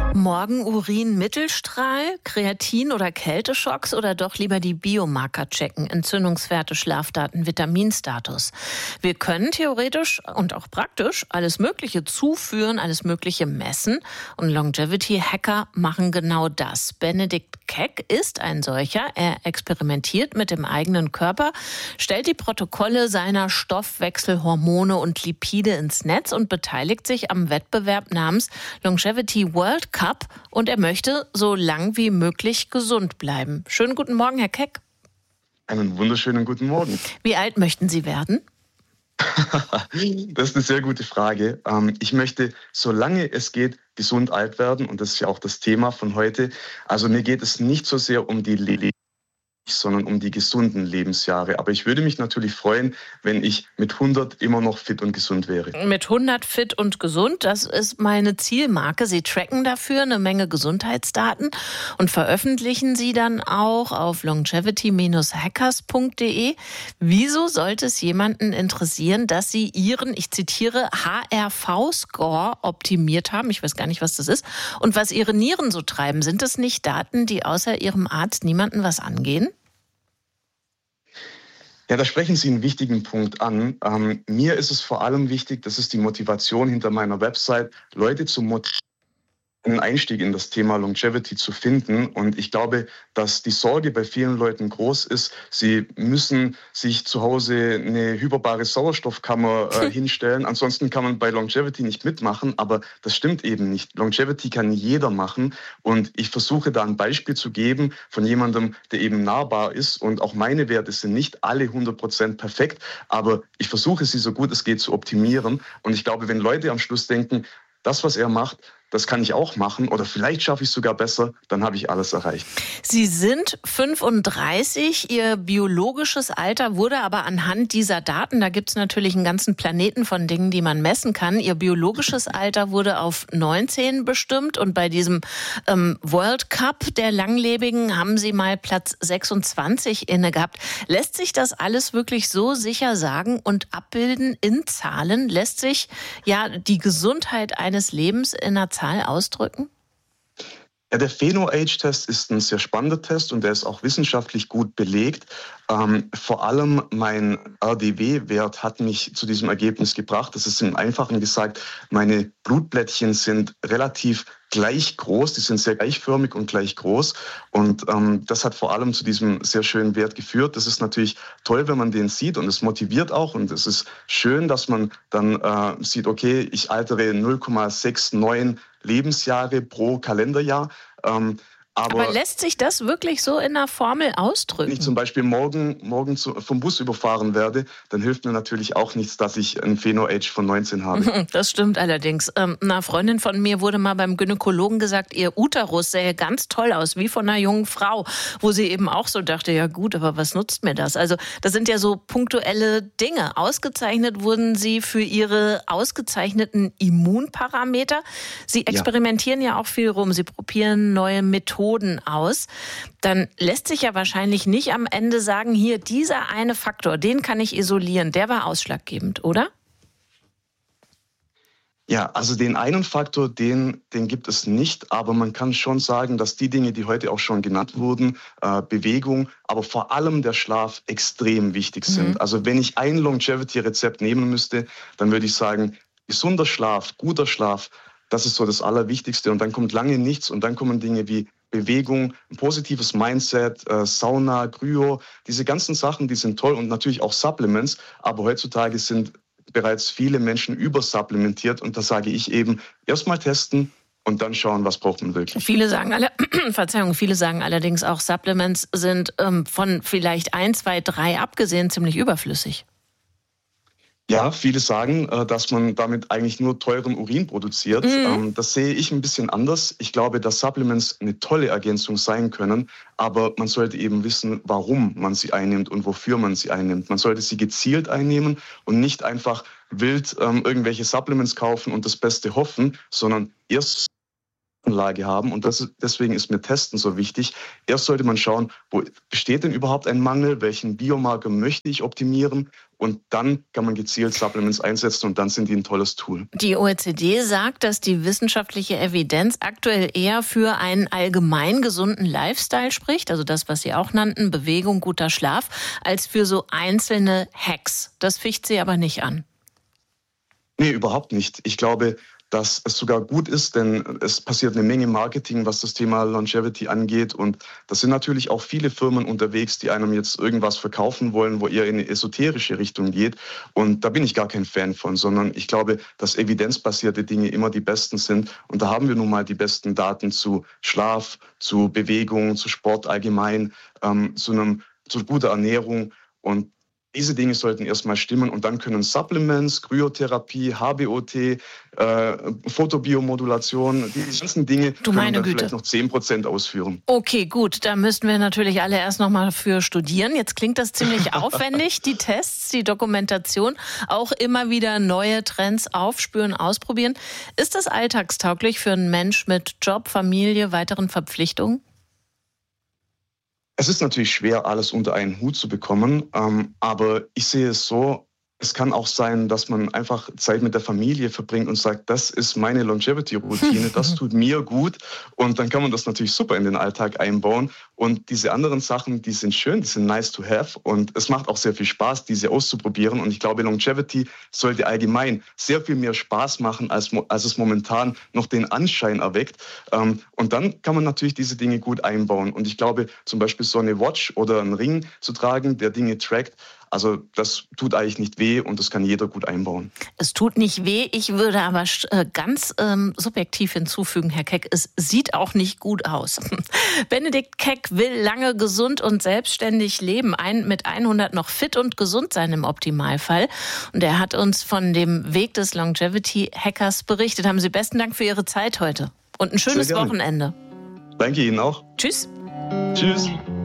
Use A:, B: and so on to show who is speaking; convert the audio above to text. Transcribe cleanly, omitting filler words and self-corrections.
A: Morgen Urin Mittelstrahl, Kreatin oder Kälteschocks oder doch lieber die Biomarker checken, Entzündungswerte, Schlafdaten, Vitaminstatus. Wir können theoretisch und auch praktisch alles Mögliche zuführen, alles Mögliche messen und Longevity-Hacker machen genau das. Benedikt Keck ist ein solcher. Er experimentiert mit dem eigenen Körper, stellt die Protokolle seiner Stoffwechselhormone und Lipide ins Netz und beteiligt sich am Wettbewerb namens Longevity World Cup. Und er möchte so lang wie möglich gesund bleiben. Schönen guten Morgen, Herr Keck.
B: Einen wunderschönen guten Morgen.
A: Wie alt möchten Sie werden?
B: Das ist eine sehr gute Frage. Ich möchte, solange es geht, gesund alt werden. Und das ist ja auch das Thema von heute. Also mir geht es nicht so sehr um die sondern um die gesunden Lebensjahre. Aber ich würde mich natürlich freuen, wenn ich mit 100 immer noch fit und gesund wäre.
A: Mit 100 fit und gesund, das ist meine Zielmarke. Sie tracken dafür eine Menge Gesundheitsdaten und veröffentlichen sie dann auch auf longevity-hackers.de. Wieso sollte es jemanden interessieren, dass Sie Ihren, ich zitiere, HRV-Score optimiert haben? Ich weiß gar nicht, was das ist. Und was Ihre Nieren so treiben. Sind das nicht Daten, die außer Ihrem Arzt niemanden was angehen?
B: Ja, da sprechen Sie einen wichtigen Punkt an. Mir ist es vor allem wichtig, das ist die Motivation hinter meiner Website, Leute zu motivieren, einen Einstieg in das Thema Longevity zu finden. Und ich glaube, dass die Sorge bei vielen Leuten groß ist. Sie müssen sich zu Hause eine hyperbare Sauerstoffkammer hinstellen. Ansonsten kann man bei Longevity nicht mitmachen. Aber das stimmt eben nicht. Longevity kann jeder machen. Und ich versuche da ein Beispiel zu geben von jemandem, der eben nahbar ist. Und auch meine Werte sind nicht alle 100% perfekt. Aber ich versuche sie so gut es geht zu optimieren. Und ich glaube, wenn Leute am Schluss denken, das, was er macht, das kann ich auch machen oder vielleicht schaffe ich es sogar besser, dann habe ich alles erreicht.
A: Sie sind 35, Ihr biologisches Alter wurde aber anhand dieser Daten, da gibt es natürlich einen ganzen Planeten von Dingen, die man messen kann, Ihr biologisches Alter wurde auf 19 bestimmt und bei diesem World Cup der Langlebigen haben Sie mal Platz 26 inne gehabt. Lässt sich das alles wirklich so sicher sagen und abbilden in Zahlen? Lässt sich ja die Gesundheit eines Lebens in einer Zahl ausdrücken?
B: Ja, der Pheno-Age-Test ist ein sehr spannender Test und der ist auch wissenschaftlich gut belegt. Vor allem mein RDW-Wert hat mich zu diesem Ergebnis gebracht. Das ist im Einfachen gesagt, meine Blutblättchen sind relativ gleich groß, die sind sehr gleichförmig und gleich groß. Und das hat vor allem zu diesem sehr schönen Wert geführt. Das ist natürlich toll, wenn man den sieht und es motiviert auch. Und es ist schön, dass man dann sieht, okay, ich altere 0,69 Lebensjahre pro Kalenderjahr.
A: Aber lässt sich das wirklich so in einer Formel ausdrücken?
B: Wenn ich zum Beispiel morgen vom Bus überfahren werde, dann hilft mir natürlich auch nichts, dass ich ein Pheno-Age von 19 habe.
A: Das stimmt allerdings. Einer Freundin von mir wurde mal beim Gynäkologen gesagt, ihr Uterus sähe ganz toll aus, wie von einer jungen Frau. Wo sie eben auch so dachte, ja gut, aber was nutzt mir das? Also das sind ja so punktuelle Dinge. Ausgezeichnet wurden sie für ihre ausgezeichneten Immunparameter. Sie experimentieren ja auch viel rum. Sie probieren neue Methoden aus, dann lässt sich ja wahrscheinlich nicht am Ende sagen, hier, dieser eine Faktor, den kann ich isolieren, der war ausschlaggebend, oder?
B: Ja, also den einen Faktor, den gibt es nicht, aber man kann schon sagen, dass die Dinge, die heute auch schon genannt wurden, Bewegung, aber vor allem der Schlaf extrem wichtig sind. Also wenn ich ein Longevity-Rezept nehmen müsste, dann würde ich sagen, gesunder Schlaf, guter Schlaf, das ist so das Allerwichtigste. Und dann kommt lange nichts und dann kommen Dinge wie Bewegung, ein positives Mindset, Sauna, Kryo, diese ganzen Sachen, die sind toll und natürlich auch Supplements. Aber heutzutage sind bereits viele Menschen übersupplementiert und da sage ich eben, erstmal testen und dann schauen, was braucht man wirklich.
A: Viele sagen allerdings auch, Supplements sind von vielleicht 1, 2, 3 abgesehen ziemlich überflüssig.
B: Ja, viele sagen, dass man damit eigentlich nur teuren Urin produziert. Das sehe ich ein bisschen anders. Ich glaube, dass Supplements eine tolle Ergänzung sein können, aber man sollte eben wissen, warum man sie einnimmt und wofür man sie einnimmt. Man sollte sie gezielt einnehmen und nicht einfach wild irgendwelche Supplements kaufen und das Beste hoffen, sondern erst Datenlage haben. Und deswegen ist mir Testen so wichtig. Erst sollte man schauen, wo besteht denn überhaupt ein Mangel, welchen Biomarker möchte ich optimieren, und dann kann man gezielt Supplements einsetzen und dann sind die ein tolles Tool.
A: Die OECD sagt, dass die wissenschaftliche Evidenz aktuell eher für einen allgemein gesunden Lifestyle spricht, also das, was Sie auch nannten, Bewegung, guter Schlaf, als für so einzelne Hacks. Das ficht Sie aber nicht an.
B: Nee, überhaupt nicht. Ich glaube, dass es sogar gut ist, denn es passiert eine Menge Marketing, was das Thema Longevity angeht. Und da sind natürlich auch viele Firmen unterwegs, die einem jetzt irgendwas verkaufen wollen, wo eher in eine esoterische Richtung geht. Und da bin ich gar kein Fan von, sondern ich glaube, dass evidenzbasierte Dinge immer die besten sind. Und da haben wir nun mal die besten Daten zu Schlaf, zu Bewegung, zu Sport allgemein, zu guter Ernährung. Und diese Dinge sollten erstmal stimmen und dann können Supplements, Kryotherapie, HBOT, Photobiomodulation, diese ganzen Dinge können dann vielleicht noch 10% ausführen.
A: Okay, gut, da müssten wir natürlich alle erst noch mal für studieren. Jetzt klingt das ziemlich aufwendig, die Tests, die Dokumentation, auch immer wieder neue Trends aufspüren, ausprobieren. Ist das alltagstauglich für einen Mensch mit Job, Familie, weiteren Verpflichtungen?
B: Es ist natürlich schwer, alles unter einen Hut zu bekommen, aber ich sehe es so, es kann auch sein, dass man einfach Zeit mit der Familie verbringt und sagt, das ist meine Longevity-Routine, das tut mir gut, und dann kann man das natürlich super in den Alltag einbauen. Und diese anderen Sachen, die sind schön, die sind nice to have, und es macht auch sehr viel Spaß, diese auszuprobieren. Und ich glaube, Longevity sollte allgemein sehr viel mehr Spaß machen, als es momentan noch den Anschein erweckt. Und dann kann man natürlich diese Dinge gut einbauen. Und ich glaube, zum Beispiel so eine Watch oder einen Ring zu tragen, der Dinge trackt, also das tut eigentlich nicht weh und das kann jeder gut einbauen.
A: Es tut nicht weh. Ich würde aber ganz subjektiv hinzufügen, Herr Keck, es sieht auch nicht gut aus. Benedikt Keck will lange gesund und selbstständig leben, mit 100 noch fit und gesund sein im Optimalfall. Und er hat uns von dem Weg des Longevity-Hackers berichtet. Haben Sie besten Dank für Ihre Zeit heute und ein schönes Wochenende.
B: Danke Ihnen auch.
A: Tschüss.
B: Tschüss.